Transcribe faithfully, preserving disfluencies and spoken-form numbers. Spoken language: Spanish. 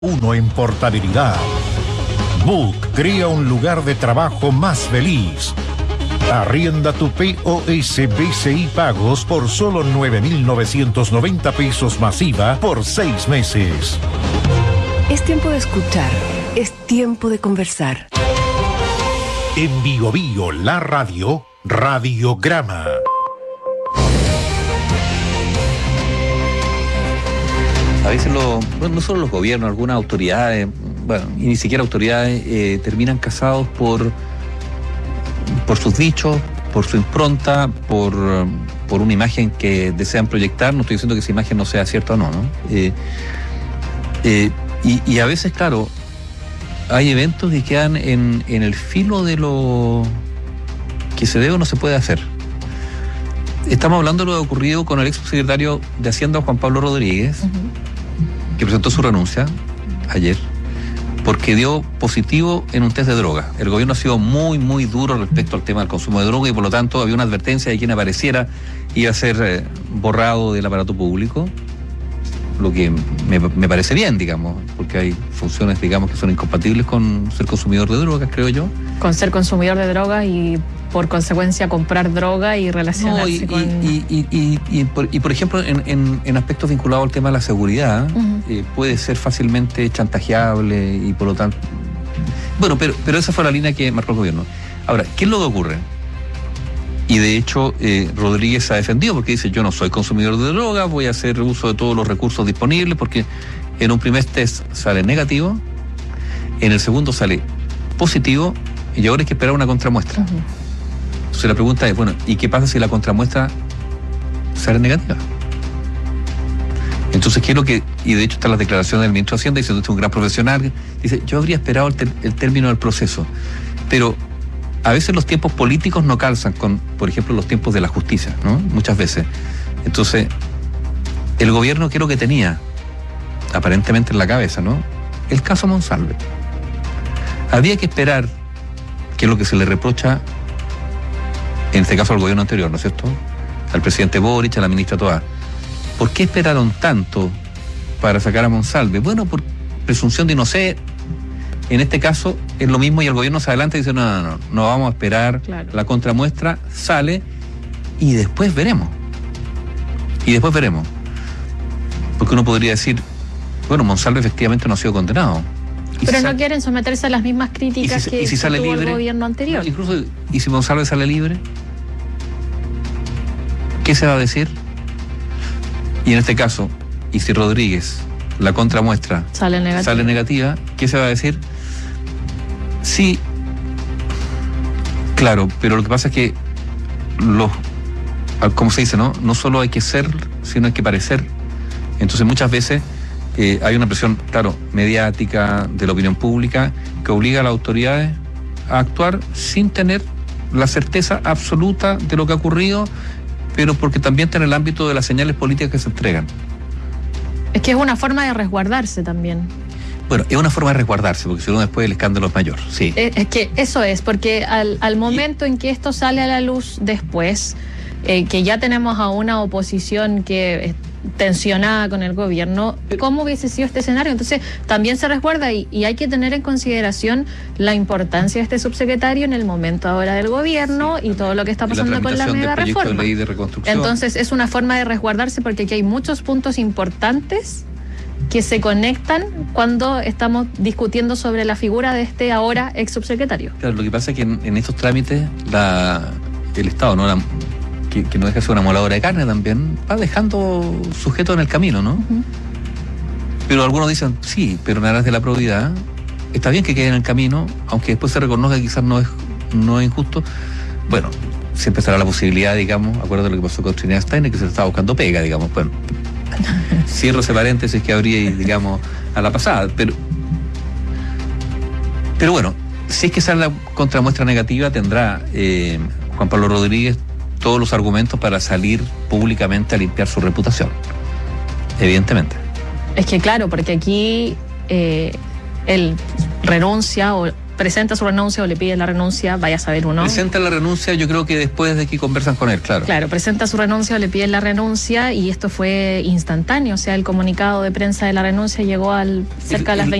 Uno en portabilidad. Book crea un lugar de trabajo más feliz. Arrienda tu P O S B C I Pagos por solo nueve mil novecientos noventa pesos masiva por seis meses. Es tiempo de escuchar. Es tiempo de conversar. En Bio Bio, la radio, Radiograma. A veces lo, bueno, no solo los gobiernos, algunas autoridades, bueno, y ni siquiera autoridades, eh, terminan casados por, por sus dichos, por su impronta, por, por una imagen que desean proyectar. No estoy diciendo que esa imagen no sea cierta o no, ¿no? Eh, eh, y, y a veces, claro, hay eventos que quedan en, en el filo de lo que se debe o no se puede hacer. Estamos hablando de lo ocurrido con el ex subsecretario de Hacienda, Juan Pablo Rodríguez, uh-huh. que presentó su renuncia ayer, porque dio positivo en un test de droga. El gobierno ha sido muy, muy duro respecto al tema del consumo de droga y por lo tanto había una advertencia de quien apareciera iba a ser eh, borrado del aparato público, lo que me, me parece bien, digamos, porque hay funciones, digamos, que son incompatibles con ser consumidor de drogas, creo yo. Con ser consumidor de drogas y por consecuencia comprar droga y relacionarse no, y, con... Y, y, y, y, y, por, y por ejemplo, en, en, en aspectos vinculados al tema de la seguridad, uh-huh. eh, puede ser fácilmente chantajeable y por lo tanto... Bueno, pero, pero esa fue la línea que marcó el gobierno. Ahora, ¿qué es lo que ocurre? Y de hecho, eh, Rodríguez ha defendido porque dice, yo no soy consumidor de droga, voy a hacer uso de todos los recursos disponibles, porque en un primer test sale negativo, en el segundo sale positivo, y ahora hay que esperar una contramuestra. Uh-huh. Entonces la pregunta es, bueno, ¿y qué pasa si la contramuestra sale negativa? Entonces, ¿qué es lo que...? Y de hecho está la declaración del ministro de Hacienda diciendo que es un gran profesional, dice, yo habría esperado el, ter, el término del proceso, pero a veces los tiempos políticos no calzan con, por ejemplo, los tiempos de la justicia, ¿no? Muchas veces. Entonces, el gobierno, ¿qué es lo que tenía? Aparentemente en la cabeza, ¿no? El caso Monsalve. Había que esperar, que es lo que se le reprocha, en este caso al gobierno anterior, ¿no es cierto? Al presidente Boric, a la ministra Toá. ¿Por qué esperaron tanto para sacar a Monsalve? Bueno, por presunción de inocencia. En este caso es lo mismo y el gobierno se adelanta y dice, no, no, no, no vamos a esperar, claro. La contramuestra sale y después veremos. Y después veremos. Porque uno podría decir, bueno, Monsalve efectivamente no ha sido condenado. Pero si no sale, quieren someterse a las mismas críticas si, que, si que tuvo libre, el gobierno anterior. Incluso, ¿y si Monsalve sale libre? ¿Qué se va a decir? Y en este caso, ¿y si Rodríguez, la contramuestra sale negativa. sale negativa, qué se va a decir? Sí, claro, pero lo que pasa es que los, como se dice, ¿no? No solo hay que ser, sino hay que parecer. Entonces muchas veces eh, hay una presión, claro, mediática, de la opinión pública, que obliga a las autoridades a actuar sin tener la certeza absoluta de lo que ha ocurrido, pero porque también está en el ámbito de las señales políticas que se entregan. Es que es una forma de resguardarse también. Bueno, es una forma de resguardarse, porque si no después el escándalo es mayor, sí. Es, es que eso es, porque al, al momento y... en que esto sale a la luz después, eh, que ya tenemos a una oposición que es tensionada con el gobierno, ¿cómo hubiese sido este escenario? Entonces también se resguarda y, y hay que tener en consideración la importancia de este subsecretario en el momento ahora del gobierno sí, y todo lo que está pasando la con la mega reforma. De ley de reconstrucción. Entonces es una forma de resguardarse porque aquí hay muchos puntos importantes que se conectan cuando estamos discutiendo sobre la figura de este ahora ex subsecretario. Claro, lo que pasa es que en, en estos trámites la, el Estado, ¿no? La, que, que no deja de ser una moladora de carne también, va dejando sujetos en el camino, ¿no? Uh-huh. Pero algunos dicen, sí, pero en aras de la probidad, está bien que quede en el camino, aunque después se reconozca que quizás no es, no es injusto. Bueno, siempre estará la posibilidad, digamos, acuérdate de lo que pasó con Trinidad Steiner, que se estaba buscando pega, digamos, bueno. Cierro ese paréntesis que habría, digamos, a la pasada, pero pero bueno, si es que sale la contramuestra negativa, tendrá eh, Juan Pablo Rodríguez todos los argumentos para salir públicamente a limpiar su reputación, evidentemente. Es que claro, porque aquí eh, él renuncia o presenta su renuncia o le pide la renuncia, vaya a saber uno. Presenta la renuncia, yo creo que después de que conversan con él, claro. Claro, presenta su renuncia o le pide la renuncia y esto fue instantáneo, o sea, el comunicado de prensa de la renuncia llegó al cerca de las